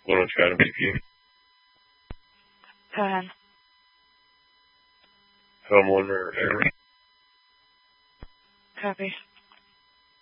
Little China BP. Go ahead. Homeowner error. Copy.